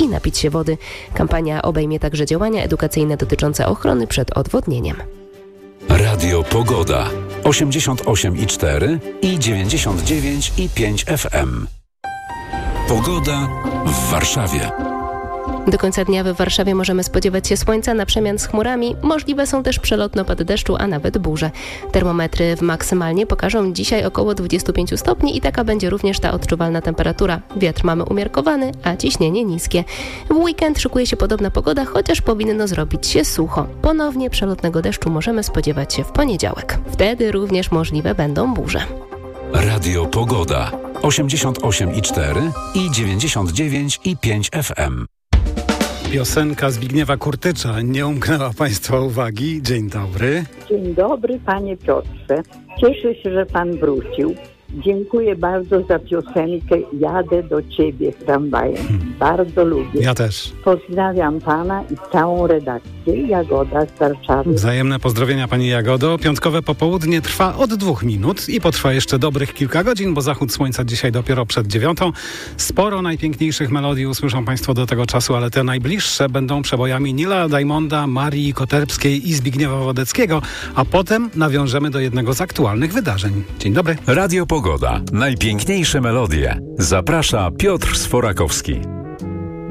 i napić się wody. Kampania obejmie także działania edukacyjne dotyczące ochrony przed odwodnieniem. Radio Pogoda 88,4 i 99,5 FM. Pogoda w Warszawie. Do końca dnia w Warszawie możemy spodziewać się słońca na przemian z chmurami. Możliwe są też przelotne opady deszczu, a nawet burze. Termometry maksymalnie pokażą dzisiaj około 25 stopni i taka będzie również ta odczuwalna temperatura. Wiatr mamy umiarkowany, a ciśnienie niskie. W weekend szykuje się podobna pogoda, chociaż powinno zrobić się sucho. Ponownie przelotnego deszczu możemy spodziewać się w poniedziałek. Wtedy również możliwe będą burze. Radio Pogoda 88,4 i 99,5 FM. Piosenka Zbigniewa Kurtycza nie umknęła Państwa uwagi. Dzień dobry. Dzień dobry, panie Piotrze. Cieszę się, że pan wrócił. Dziękuję bardzo za piosenkę Jadę do ciebie tramwajem. Bardzo lubię. Ja też. Pozdrawiam pana i całą redakcję. Jagoda z Warszawy. Wzajemne pozdrowienia pani Jagodo. Piątkowe popołudnie trwa od 2 minut i potrwa jeszcze dobrych kilka godzin, bo zachód słońca dzisiaj dopiero przed 9. Sporo najpiękniejszych melodii usłyszą Państwo do tego czasu, ale te najbliższe będą przebojami Nila Diamonda, Marii Koterskiej i Zbigniewa Wodeckiego, a potem nawiążemy do jednego z aktualnych wydarzeń. Dzień dobry. Radio Pogoda. Najpiękniejsze melodie. Zaprasza Piotr Sforakowski.